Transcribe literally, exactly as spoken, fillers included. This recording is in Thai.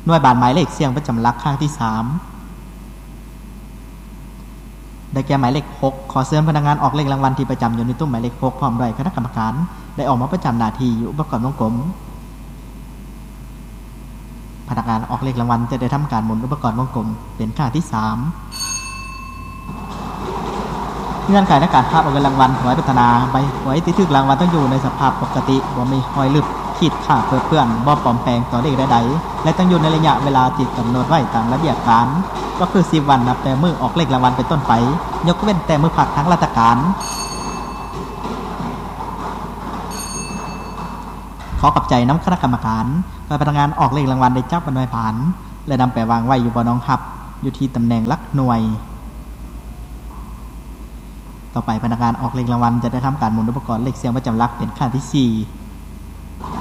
หน่วยบาทหมายเลขเสียงประจำหลักครั้งที่สามได้แก่หมายเลขหกขอเชิญพนักงานออกเลขรางวัลที่ประจำอยู่ในตู้หมายเลขหกพร้อมด้วยคณะกรรมการได้ออกมาประจำหน้าที่อยู่อุปกรณ์วงกลมพนักงานออกเลขรางวัลจะได้ทำการหมุนอุปกรณ์วงกลมเป็นครั้งที่สามเงื่อนไขในการภาพเอาเงินรางวัลหวยพัฒนาใบหวยที่ถูกรางวัลต้องอยู่ในสภาพปกติบ่มีหอยลึกขีดข่าเพื่อเพื่อนบ่ปลอมแปลงต่อเลขใดๆและต้องอยู่ในระยะเวลาที่กำหนดไว้ตามระเบียบการก็คือสิบวันนับแต่มื้อออกเลขรางวัลเป็นต้นไปยกเว้นแต่มื้อพักทางราชการขอขอบใจน้ำคณะกรรมการและพนักงานออกเลขรางวัลได้จับหน่วยผ่านและนำไปวางไว้อยู่บนน้องหับอยู่ที่ตำแหน่งหลักหน่วยต่อไปพนักงานออกเลขรางวัลจะได้ทำการหมุนอุปกรณ์เลขเสียงประจำหลักเป็นครั้งที่สี่